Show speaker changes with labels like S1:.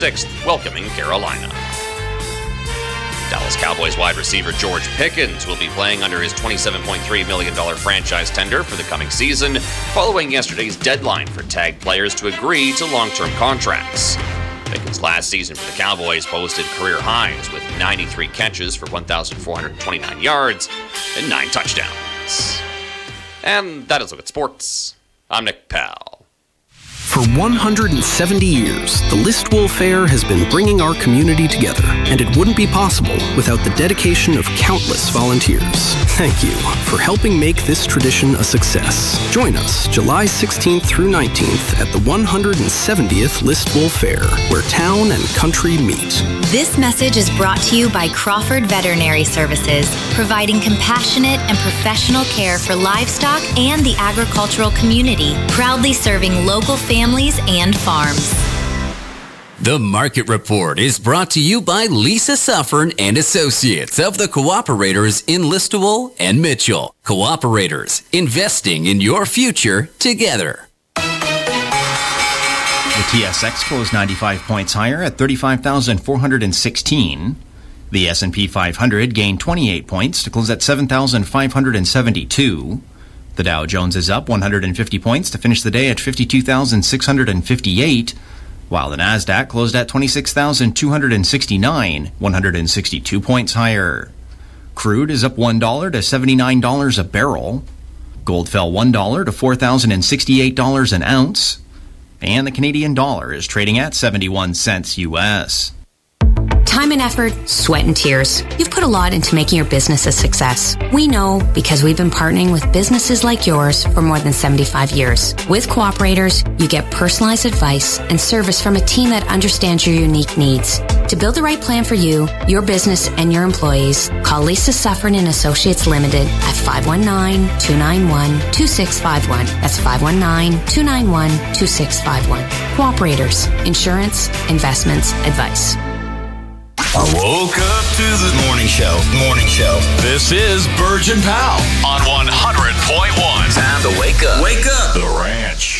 S1: 6th, welcoming Carolina. Dallas Cowboys wide receiver George Pickens will be playing under his $27.3 million franchise tender for the coming season, following yesterday's deadline for tagged players to agree to long-term contracts. Pickens' last season for the Cowboys posted career highs with 93 catches for 1,429 yards and 9 touchdowns. And that is a look at sports. I'm Nick Powell.
S2: For 170 years, the Listowel Fair has been bringing our community together, and it wouldn't be possible without the dedication of countless volunteers. Thank you for helping make this tradition a success. Join us July 16th through 19th at the 170th Listowel Fair, where town and country meet.
S3: This message is brought to you by Crawford Veterinary Services, providing compassionate and professional care for livestock and the agricultural community, proudly serving local families and farms.
S4: The Market Report is brought to you by Lisa Suffern and Associates of the Cooperators in Listowel and Mitchell. Cooperators, investing in your future together.
S5: The TSX closed 95 points higher at 35,416. The S&P 500 gained 28 points to close at 7,572. The Dow Jones is up 150 points to finish the day at 52,658, while the Nasdaq closed at 26,269, 162 points higher. Crude is up $1 to $79 a barrel. Gold fell $1 to $4,068 an ounce. And the Canadian dollar is trading at 71 cents U.S.
S6: Time and effort, sweat and tears. You've put a lot into making your business a success. We know because we've been partnering with businesses like yours for more than 75 years. With Cooperators, you get personalized advice and service from a team that understands your unique needs. To build the right plan for you, your business, and your employees, call Lisa Suffern and Associates Limited at 519-291-2651. That's 519-291-2651. Cooperators, insurance, investments, advice.
S7: I woke up to the morning show. This is Burge and Powell on 100.1. Time to wake up. Wake up. The Ranch.